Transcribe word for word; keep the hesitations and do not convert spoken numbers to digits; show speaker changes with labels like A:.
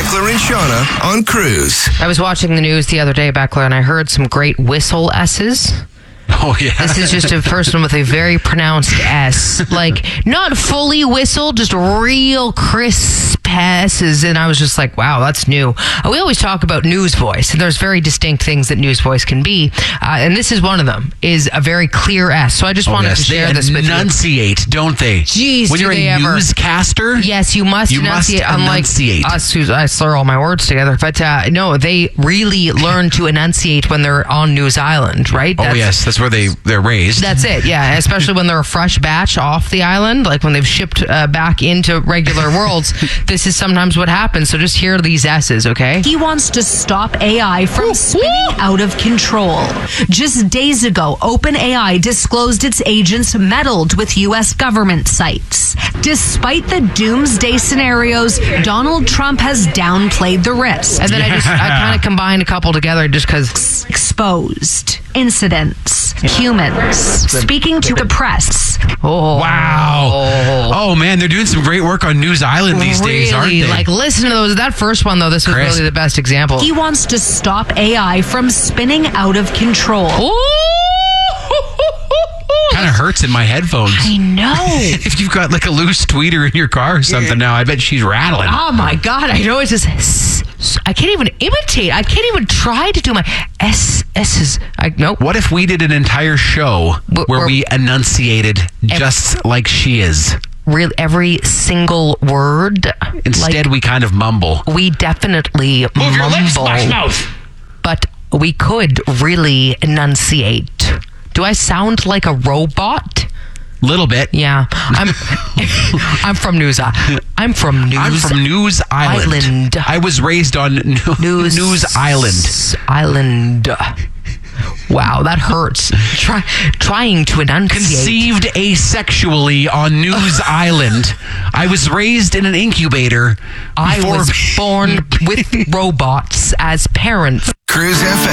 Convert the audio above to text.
A: Beckler and Shauna on Cruise.
B: I was watching the news the other day, Beckler, and I heard some great whistle S's.
C: Oh, yeah.
B: This is just a person with a very pronounced S. Like, not fully whistle, just real crisp S's. And I was just like, wow, that's new. Uh, we always talk about news voice, and there's very distinct things that news voice can be. Uh, and this is one of them, is a very clear S. So I just
C: oh,
B: wanted
C: yes.
B: to share
C: they
B: this with you.
C: enunciate, don't they?
B: Jeez,
C: when
B: do
C: you're a
B: they ever.
C: newscaster,
B: yes, you must
C: you
B: enunciate.
C: must
B: Unlike
C: enunciate.
B: us, who I slur all my words together. But uh, no, they really learn to enunciate when they're on News Island, right?
C: Oh, yes, that's where they, they're raised.
B: That's it, yeah. Especially when they're a fresh batch off the island, like when they've shipped uh, back into regular worlds. This is sometimes what happens. So just hear these S's, okay?
D: He wants to stop A I from spinning out of control. Just days ago, OpenAI disclosed its agents meddled with U S government sites. Despite the doomsday scenarios, Donald Trump has downplayed the risk.
B: And then I just, I kind of combined a couple together just because.
D: Exposed. Incidents. Humans. Speaking to the press.
B: Oh.
C: Wow. Oh, man, they're doing some great work on News Island these
B: really,
C: days, aren't they?
B: Like, listen to those. That first one, though, this was
C: Chris.
B: really the best example.
D: He wants to stop A I from spinning out of control.
C: Kind of hurts in my headphones.
D: I know.
C: If you've got like a loose tweeter in your car or something now, I bet she's rattling.
B: Oh my God, I know it's just, I can't even imitate. I can't even try to do my S, S's. I, nope.
C: What if we did an entire show
B: Wh-
C: where
B: or-
C: we enunciated just like she is?
B: Really, every single word.
C: Instead,
B: like,
C: we kind of mumble.
B: we definitely
C: Move
B: mumble.
C: your lips, smash mouth.
B: But we could really enunciate. Do I sound like a robot?
C: Little bit.
B: Yeah, I'm. I'm from News. I'm from News.
C: I'm from News Island.
B: Island.
C: I was raised on New-
B: News,
C: News Island.
B: Island. Wow, that hurts. Try, trying to enunciate.
C: Conceived asexually on News Island. I was raised in an incubator.
B: I
C: before-
B: was born with robots as parents.
A: Cruise F